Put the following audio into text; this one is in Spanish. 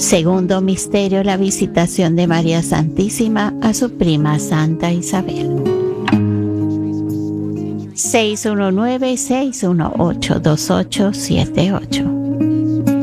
Segundo misterio, la visitación de María Santísima a su prima Santa Isabel. 619-618-2878.